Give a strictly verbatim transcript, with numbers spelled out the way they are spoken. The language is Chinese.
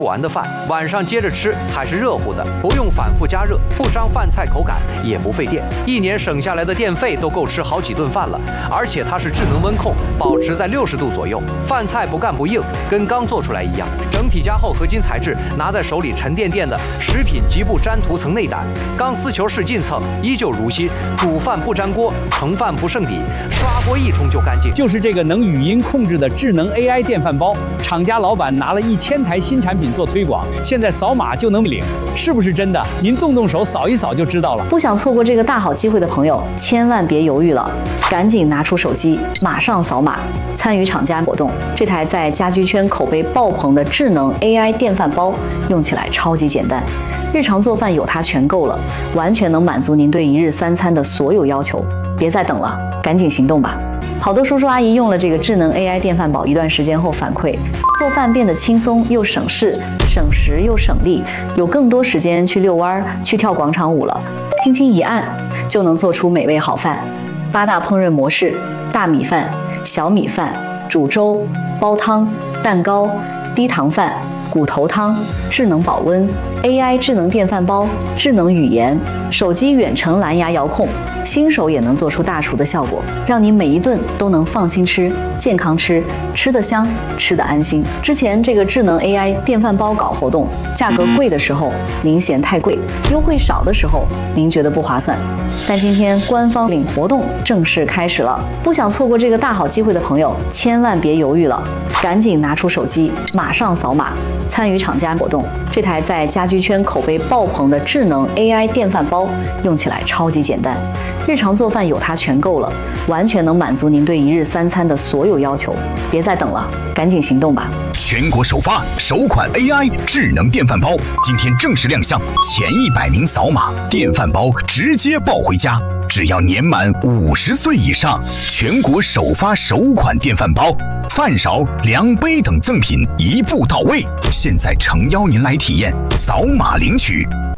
完的饭，晚上接着吃还是热乎的，不用反复加热，不伤饭菜口感，也不费电，一年省下来的电费都够吃好几顿饭了。而且它是智能温控，保持在六十度左右，饭菜不干不硬，跟刚做出来一样。整体加厚合金材质，拿在手里沉甸甸的，食品极不沾涂层内胆，钢丝球使劲蹭，依旧如新。煮饭不粘锅，盛饭不剩底，刷锅一冲就干净。 就是这个能语音控制的智能 A I 电饭煲，厂家老板拿了一千台新产品做推广，现在扫码就能领，是不是真的？您动动手扫一扫就知道了。 不想错过这个大好机会的朋友，千万别犹豫了，赶紧拿出手机，马上扫码参与厂家活动。这台在家居圈口碑爆棚的智能 A I 电饭煲，用起来超级简单，日常做饭有它全够了，完全能满足您对一日三餐的所有要求。别再等了，赶紧行动吧！好多叔叔阿姨用了这个智能 A I 电饭煲一段时间后反馈，做饭变得轻松又省事，省时又省力，有更多时间去遛弯、去跳广场舞了。轻轻一按，就能做出美味好饭。八大烹饪模式：大米饭、小米饭、煮粥、煲汤、蛋糕、低糖饭、骨头汤、智能保温、A I 智能电饭煲、智能语言、手机远程蓝牙遥控，新手也能做出大厨的效果，让你每一顿都能放心吃、健康吃，吃得香，吃得安心。之前这个智能 A I 电饭煲搞活动，价格贵的时候您嫌太贵，优惠少的时候您觉得不划算。但今天官方领活动正式开始了，不想错过这个大好机会的朋友，千万别犹豫了，赶紧拿出手机，马上扫码参与厂家活动。这台在家居圈口碑爆棚的智能 A I 电饭煲，用起来超级简单，日常做饭有它全够了，完全能满足您对一日三餐的所有要求。别再等了，赶紧行动吧！ 全国首发首款 A I 智能电饭煲，今天正式亮相，前一百名扫码，电饭煲直接抱回家。只要年满五十岁以上，全国首发首款电饭煲，饭勺、量杯等赠品一步到位。现在诚邀您来体验，扫码领取。